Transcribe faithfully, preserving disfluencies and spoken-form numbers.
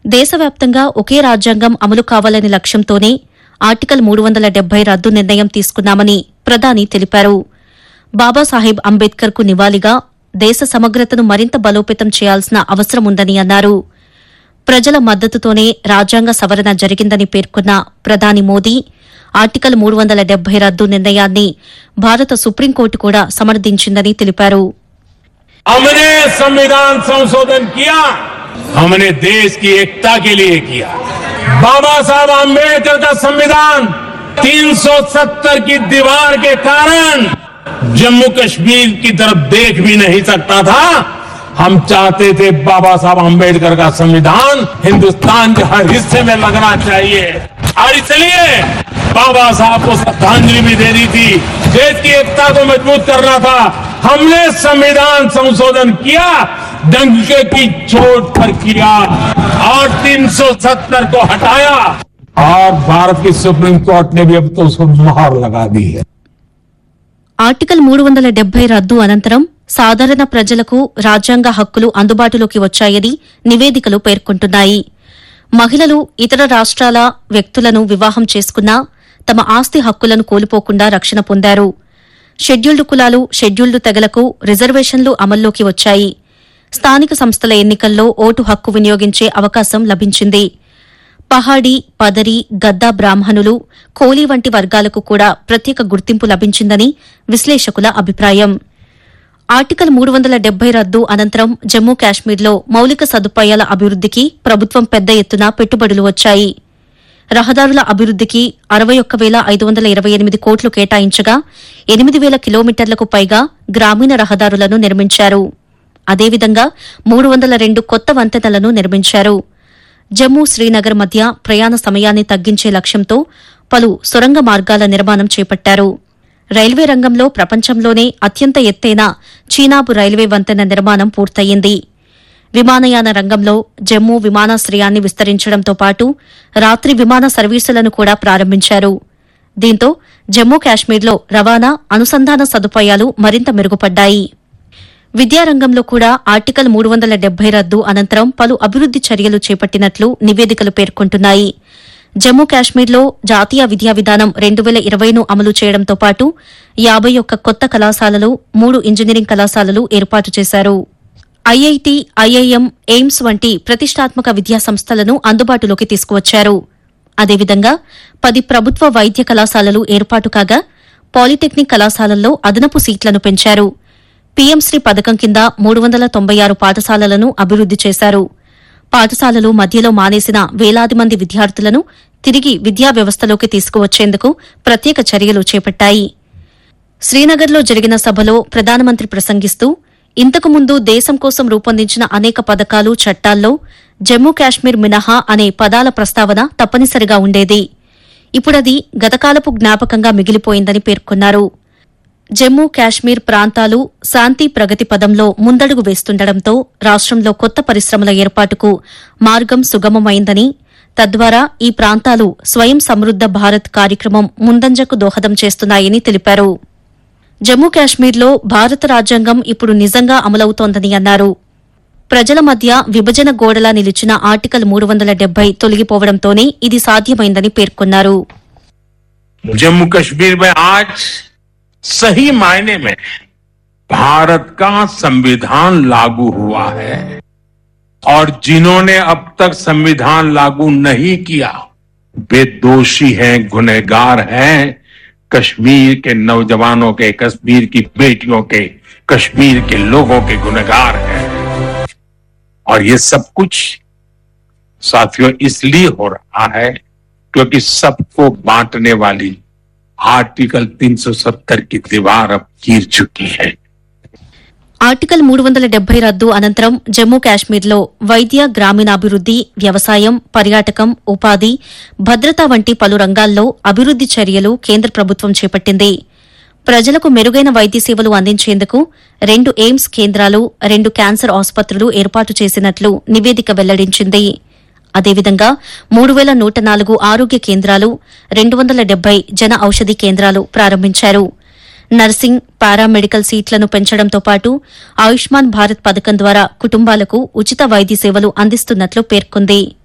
దేశవ్యాప్తంగా ఒకే రాజ్యాంగం అమలు కావాలనే లక్ష్యంతోనే ఆర్టికల్ మూడు వందల డెబ్బై రద్దు నిర్ణయం తీసుకున్నామని ప్రధాని తెలిపారు. బాబాసాహెబ్ అంబేద్కర్ కు నివాళిగా దేశ సమగ్రతను మరింత బలోపేతం చేయాల్సిన అవసరం ఉందని అన్నారు. ప్రజల మద్దతుతోనే రాజ్యాంగ సవరణ జరిగిందని పేర్కొన్న ప్రధాని మోదీ ఆర్టికల్ మూడు వందల డెబ్బై రద్దు నిర్ణయాన్ని భారత సుప్రీంకోర్టు కూడా సమర్థించిందని తెలిపారు. हमने संविधान संशोधन किया, हमने देश की एकता के लिए किया. बाबा साहब आम्बेडकर का संविधान तीन सौ सत्तर की दीवार के कारण जम्मू कश्मीर की तरफ देख भी नहीं सकता था. हम चाहते थे बाबा साहब आम्बेडकर का संविधान हिंदुस्तान के हर हिस्से में लगना चाहिए और इसलिए बाबा साहब को श्रद्धांजलि भी देनी थी, देश की एकता को मजबूत करना था. हमने संविधान संशोधन किया, डंके की चोट पर किया और तीन सौ सत्तर को हटाया और भारत की सुप्रीम कोर्ट ने भी अब तो उसको मुहर लगा दी है. ఆర్టికల్ మూడు వందల డెబ్బై రద్దు అనంతరం సాధారణ ప్రజలకు రాజ్యాంగ హక్కులు అందుబాటులోకి వచ్చాయని నివేదికలు పేర్కొంటున్నాయి. మహిళలు ఇతర రాష్ట్రాల వ్యక్తులను వివాహం చేసుకున్నా తమ ఆస్తి హక్కులను కోల్పోకుండా రక్షణ పొందారు. షెడ్యూల్డ్ కులాలు, షెడ్యూల్డ్ తెగలకు రిజర్వేషన్లు అమల్లోకి వచ్చాయి. స్థానిక సంస్థల ఎన్నికల్లో ఓటు హక్కు వినియోగించే అవకాశం లభించింది. పహాడీ, పదరి, గద్దా బ్రాహ్మణులు, కోలీ వంటి వర్గాలకు కూడా ప్రత్యేక గుర్తింపు లభించిందని విశ్లేషకుల అభిప్రాయం. ఆర్టికల్ మూడు వందల డెబ్బై రద్దు అనంతరం జమ్మూ కాశ్మీర్లో మౌలిక సదుపాయాల అభివృద్దికి ప్రభుత్వం పెద్ద ఎత్తున పెట్టుబడులు వచ్చాయి. రహదారుల అభివృద్దికి అరవై ఒక్క వేల ఐదు వందల ఇరవై ఎనిమిది కోట్లు కేటాయించగా ఎనిమిది వేల కిలోమీటర్లకు పైగా గ్రామీణ రహదారులను నిర్మించారు. అదేవిధంగా మూడు వందల రెండు కొత్త వంతెనలను నిర్మించారు. జమ్మూ శ్రీనగర్ మధ్య ప్రయాణ సమయాన్ని తగ్గించే లక్ష్యంతో పలు సొరంగ మార్గాల నిర్మాణం చేపట్టారు. రైల్వే రంగంలో ప్రపంచంలోనే అత్యంత ఎత్తైన చీనాబు రైల్వే వంతెన నిర్మాణం పూర్తయింది. విమానయాన రంగంలో జమ్మూ విమానాశ్రయాన్ని విస్తరించడంతో పాటు రాత్రి విమాన సర్వీసులను కూడా ప్రారంభించారు. దీంతో జమ్మూ కాశ్మీర్లో రవాణా, అనుసంధాన సదుపాయాలు మరింత మెరుగుపడ్డాయి. విద్యారంగంలో కూడా ఆర్టికల్ మూడు వందల డెబ్బై రద్దు అనంతరం పలు అభివృద్ది చర్యలు చేపట్టినట్లు నివేదికలు పేర్కొంటున్నాయి. జమ్మూ కాశ్మీర్లో జాతీయ విద్యా విధానం రెండు వేల ఇరవైను అమలు చేయడంతో పాటు యాబై ఒక్క కొత్త కళాశాలలు, మూడు ఇంజనీరింగ్ కళాశాలలు ఏర్పాటు చేశారు. ఐఐటి, ఐఐఎం, ఎయిమ్స్ వంటి ప్రతిష్టాత్మక విద్యా సంస్థలను అందుబాటులోకి తీసుకువచ్చారు. అదేవిధంగా పది ప్రభుత్వ వైద్య కళాశాలలు ఏర్పాటు కాగా పాలిటెక్నిక్ కళాశాలల్లో అదనపు సీట్లను పెంచారు. పీఎంశ్రీ పథకం కింద మూడు వందల తొంభై ఆరు పాఠశాలలను అభివృద్ది చేశారు. పాఠశాలలు మధ్యలో మానేసిన వేలాది మంది విద్యార్థులను తిరిగి విద్యా వ్యవస్థలోకి తీసుకువచ్చేందుకు ప్రత్యేక చర్యలు చేపట్టాయి. శ్రీనగర్లో జరిగిన సభలో ప్రధానమంత్రి ప్రసంగిస్తూ ఇంతకు ముందు దేశం కోసం రూపొందించిన అనేక పథకాలు, చట్టాల్లో జమ్మూ కాశ్మీర్ మినహా అనే పదాల ప్రస్తావన తప్పనిసరిగా ఉండేది. ఇప్పుడది గతకాలపు జ్ఞాపకంగా మిగిలిపోయిందని పేర్కొన్నారు. జమ్మూ కాశ్మీర్ ప్రాంతాలు శాంతి ప్రగతి పదంలో ముందడుగు వేస్తుండటంతో రాష్టంలో కొత్త పరిశ్రమల ఏర్పాటుకు మార్గం సుగమమైందని, తద్వారా ఈ ప్రాంతాలు స్వయం సమృద్ద భారత్ కార్యక్రమం ముందంజకు దోహదం చేస్తున్నాయని తెలిపారు. జమ్మూ కాశ్మీర్లో భారత రాజ్యాంగం ఇప్పుడు నిజంగా అమలవుతోందని అన్నారు. ప్రజల మధ్య విభజన గోడలా నిలిచిన ఆర్టికల్ మూడు వందల డెబ్బై తొలగిపోవడంతోనే ఇది సాధ్యమైందని పేర్కొన్నారు. जम्मू कश्मीर में आज सही मायने में भारत का संविधान लागू हुआ है और जिन्होंने अब तक संविधान लागू नहीं किया वे दोषी हैं, गुनहगार हैं. कश्मीर के नौजवानों के, कश्मीर की बेटियों के, कश्मीर के लोगों के गुनहगार हैं. और ये सब कुछ साथियों इसलिए हो रहा है क्योंकि सबको बांटने वाली आर्टिकल तीन सौ सत्तर की दीवार अब गिर चुकी है. ఆర్టికల్ మూడు వందల డెబ్బై రద్దు అనంతరం జమ్మూ కాశ్మీర్లో వైద్య, గ్రామీణాభివృద్ది, వ్యవసాయం, పర్యాటకం, ఉపాధి, భద్రత వంటి పలు రంగాల్లో అభివృద్ది చర్యలు కేంద్ర ప్రభుత్వం చేపట్టింది. ప్రజలకు మెరుగైన వైద్య సేవలు అందించేందుకు రెండు ఎయిమ్స్ కేంద్రాలు, రెండు క్యాన్సర్ ఆసుపత్రులు ఏర్పాటు చేసినట్లు నివేదిక వెల్లడించింది. అదేవిధంగా మూడు వేల నూట నాలుగు ఆరోగ్య కేంద్రాలు, రెండు వందల డెబ్బై జన ఔషధి కేంద్రాలు ప్రారంభించారు. నర్సింగ్, పారామెడికల్ సీట్లను పెంచడంతో పాటు ఆయుష్మాన్ భారత్ పథకం ద్వారా కుటుంబాలకు ఉచిత వైద్య సేవలు అందిస్తున్నట్లు పేర్కొంది.